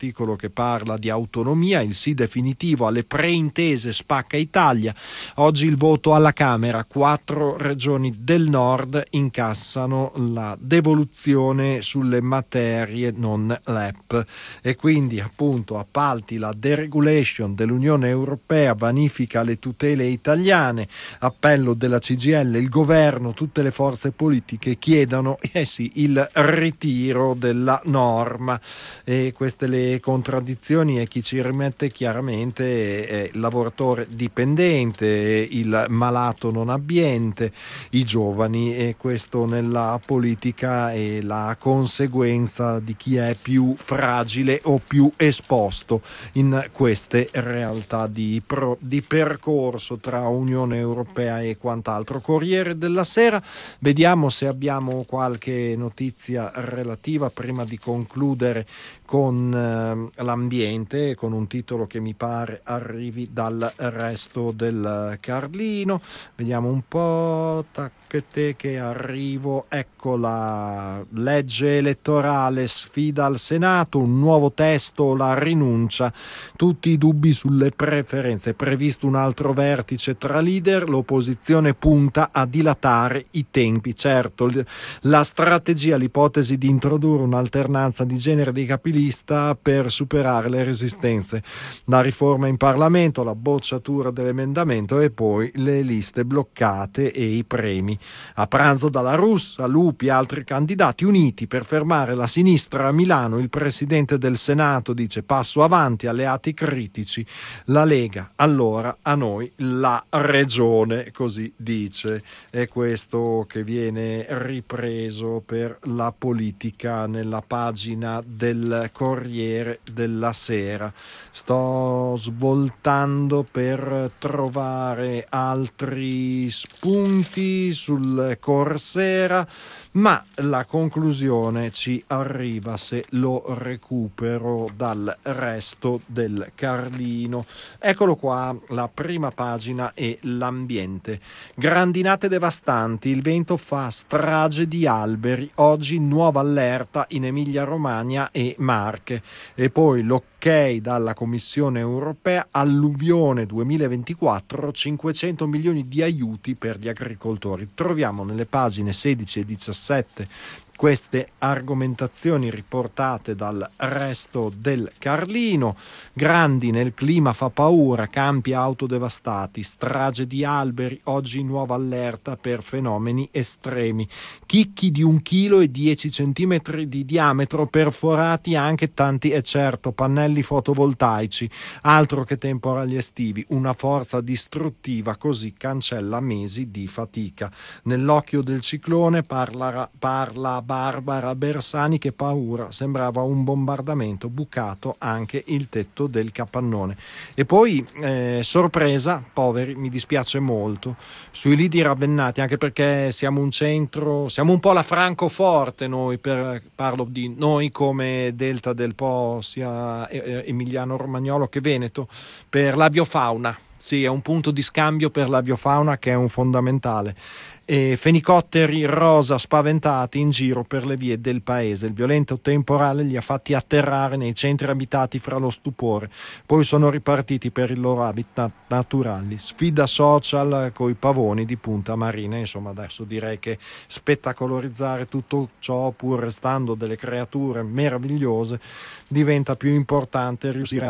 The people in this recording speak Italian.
articolo che parla di autonomia, il sì definitivo alle preintese Spacca Italia. Oggi il voto alla Camera, 4 regioni del nord incassano la devoluzione sulle materie non LEP e quindi appunto appalti, la deregulation dell'Unione Europea vanifica le tutele italiane, appello della CGIL, il governo, tutte le forze politiche chiedono il ritiro della norma, e queste le contraddizioni, e chi ci rimette chiaramente è il lavoratore dipendente, il malato non abbiente, i giovani, e questo nella politica è la conseguenza di chi è più fragile o più esposto in queste realtà di percorso tra Unione Europea e quant'altro. Corriere della Sera, vediamo se abbiamo qualche notizia relativa prima di concludere con l'ambiente, con un titolo che mi pare arrivi dal Resto del Carlino. Vediamo un po', che arrivo. Ecco, la legge elettorale sfida al Senato, un nuovo testo, la rinuncia, tutti i dubbi sulle preferenze, previsto un altro vertice tra leader, l'opposizione punta a dilatare i tempi. Certo, la strategia, l'ipotesi di introdurre un'alternanza di genere dei capilista per superare le resistenze, la riforma in Parlamento, la bocciatura dell'emendamento e poi le liste bloccate e i premi. A pranzo dalla Russa, Lupi e altri candidati uniti per fermare la sinistra a Milano. Il presidente del Senato dice passo avanti, alleati critici, la Lega, allora a noi la regione, così dice. È questo che viene ripreso per la politica nella pagina del Corriere della Sera. Sto svoltando per trovare altri spunti sul Corsera, ma la conclusione ci arriva se lo recupero dal Resto del Carlino. Eccolo qua, la prima pagina e l'ambiente. Grandinate devastanti, il vento fa strage di alberi, oggi nuova allerta in Emilia-Romagna e Marche. E poi l'ok dalla Commissione Europea, alluvione 2024, 500 milioni di aiuti per gli agricoltori. Troviamo nelle pagine 16 e 17 queste argomentazioni riportate dal Resto del Carlino. Grandi nel clima fa paura, campi autodevastati, strage di alberi, oggi nuova allerta per fenomeni estremi. Chicchi di 1,10 kg di diametro perforati, anche tanti, e certo, pannelli fotovoltaici, altro che temporali estivi, una forza distruttiva così cancella mesi di fatica. Nell'occhio del ciclone parla Barbara Bersani, che paura, sembrava un bombardamento, bucato anche il tetto del capannone. E poi sorpresa, poveri, mi dispiace molto, sui lidi ravennati, anche perché siamo un centro, siamo un po' la Francoforte noi, parlo di noi come Delta del Po, sia Emiliano Romagnolo che Veneto, per l'aviofauna. Sì, è un punto di scambio per l'aviofauna che è un fondamentale. E fenicotteri rosa spaventati in giro per le vie del paese. Il violento temporale li ha fatti atterrare nei centri abitati fra lo stupore, poi sono ripartiti per il loro habitat naturali. Sfida social coi pavoni di Punta Marina. Insomma, adesso direi che spettacolarizzare tutto ciò, pur restando delle creature meravigliose, diventa più importante riuscire